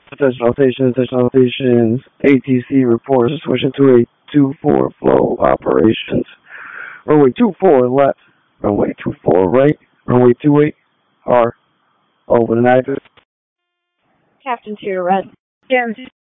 Attention all stations. ATC reports switching to a 2-4 flow operations. Runway 24 left. Runway 24 right. Runway 28 hard. Over the night. Captain 2 Red. Jim